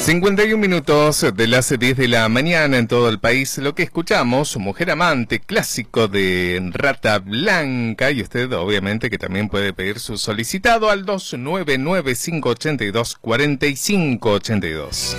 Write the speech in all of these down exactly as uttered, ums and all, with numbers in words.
cincuenta y un minutos de las diez de la mañana en todo el país. Lo que escuchamos, Mujer Amante, clásico de Rata Blanca. Y usted obviamente que también puede pedir su solicitado al dos nueve nueve, cinco ocho dos, cuatro cinco ocho dos.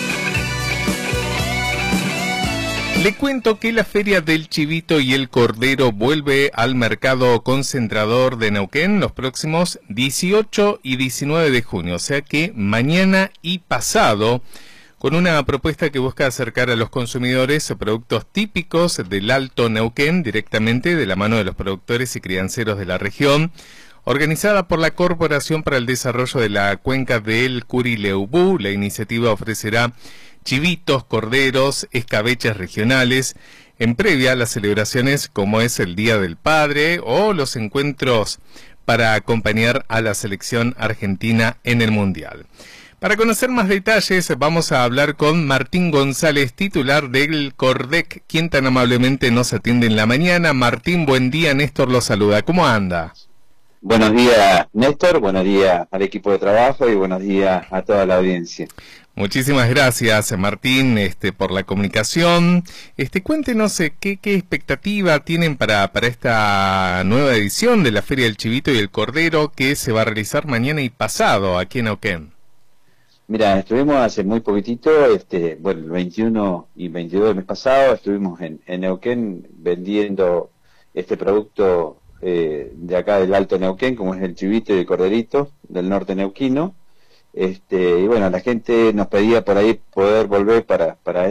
Le cuento que la Feria del Chivito y el Cordero vuelve al mercado concentrador de Neuquén los próximos dieciocho y diecinueve de junio, o sea que mañana y pasado, con una propuesta que busca acercar a los consumidores productos típicos del Alto Neuquén directamente de la mano de los productores y crianceros de la región, organizada por la Corporación para el Desarrollo de la Cuenca del Curileubú. La iniciativa ofrecerá chivitos, corderos, escabeches regionales, en previa a las celebraciones como es el Día del Padre o los encuentros para acompañar a la selección argentina en el Mundial. Para conocer más detalles vamos a hablar con Martín González, titular del Cordec, quien tan amablemente nos atiende en la mañana. Martín, buen día, Néstor lo saluda. ¿Cómo anda? Buenos días, Néstor, buenos días al equipo de trabajo y buenos días a toda la audiencia. Muchísimas gracias, Martín, este, por la comunicación. Este, cuéntenos eh, qué, qué expectativa tienen para, para esta nueva edición de la Feria del Chivito y el Cordero que se va a realizar mañana y pasado aquí en Neuquén. Mira, estuvimos hace muy poquitito, este, bueno, el veintiuno y veintidós del mes pasado, estuvimos en, en Neuquén vendiendo este producto eh, de acá del Alto Neuquén, como es el chivito y el corderito del norte neuquino. Este, y bueno, la gente nos pedía por ahí poder volver para, para